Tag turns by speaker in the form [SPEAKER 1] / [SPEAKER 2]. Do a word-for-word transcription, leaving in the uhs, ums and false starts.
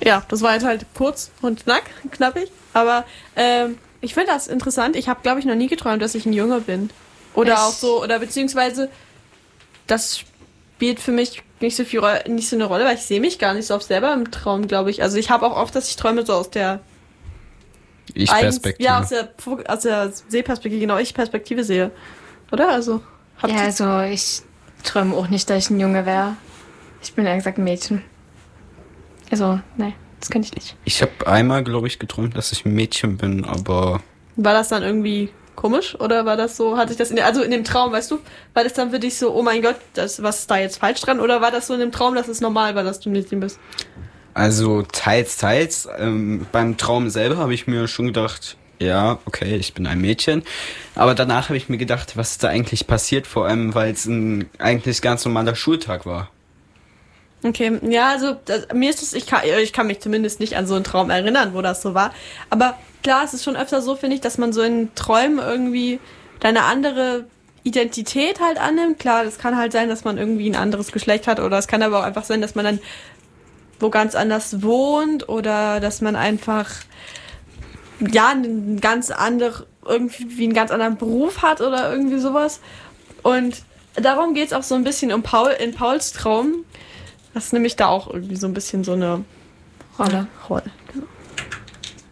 [SPEAKER 1] Ja, das war jetzt halt kurz und knack, knappig. Aber ähm, ich finde das interessant. Ich habe, glaube ich, noch nie geträumt, dass ich ein Junge bin. Oder
[SPEAKER 2] Echt?
[SPEAKER 1] auch so, oder beziehungsweise das spielt für mich nicht so viel Ro- nicht so eine Rolle, weil ich sehe mich gar nicht so oft selber im Traum, glaube ich. Also ich habe auch oft, dass ich träume so aus der
[SPEAKER 3] Ich-Perspektive.
[SPEAKER 1] Ja, aus der, aus der Sehperspektive, genau, Ich-Perspektive sehe. Oder? Also, habt
[SPEAKER 2] Ja,
[SPEAKER 1] ihr-
[SPEAKER 2] also ich träume auch nicht, dass ich ein Junge wäre. Ich bin ehrlich gesagt ein Mädchen. Also, nein, das kann ich nicht.
[SPEAKER 3] Ich habe einmal, glaube ich, geträumt, dass ich ein Mädchen bin, aber
[SPEAKER 1] war das dann irgendwie komisch? Oder war das so, hatte ich das in der, also in dem Traum, weißt du, war das dann für dich so, oh mein Gott, das, was ist da jetzt falsch dran? Oder war das so in dem Traum, dass es normal war, dass du ein Mädchen bist?
[SPEAKER 3] also teils, teils. Ähm, beim Traum selber habe ich mir schon gedacht, ja, okay, ich bin ein Mädchen. Aber danach habe ich mir gedacht, was ist da eigentlich passiert? Vor allem, weil es ein eigentlich ganz normaler Schultag war.
[SPEAKER 1] Okay, ja, also das, mir ist es, ich kann, ich kann mich zumindest nicht an so einen Traum erinnern, wo das so war. Aber klar, es ist schon öfter so, finde ich, dass man so in Träumen irgendwie deine andere Identität halt annimmt. Klar, das kann halt sein, dass man irgendwie ein anderes Geschlecht hat, oder es kann aber auch einfach sein, dass man dann wo ganz anders wohnt, oder dass man einfach ja einen ganz andere, irgendwie einen ganz anderen Beruf hat oder irgendwie sowas. Und darum geht's auch so ein bisschen um Paul in Pauls Traum. Das ist nämlich da auch irgendwie so ein bisschen so eine
[SPEAKER 2] Rolle.
[SPEAKER 1] Rolle.